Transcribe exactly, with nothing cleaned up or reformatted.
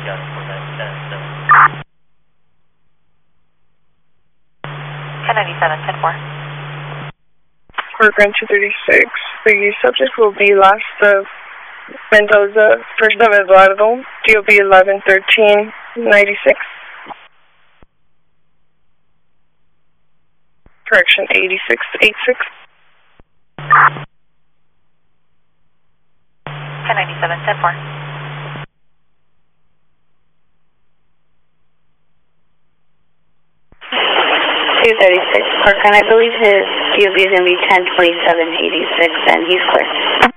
Got it, four nine seven seven. ten ninety-seven, ten four. Port Grand two thirty-six. The subject will be last of Mendoza, first of Eduardo, D O B eleven thirteen ninety-six. Correction, eighty-six eighty-six. ten ninety-seven, ten four. two thirty-six, Park, and I believe his D O B is going to be ten twenty-seven eighty-six, and he's clear.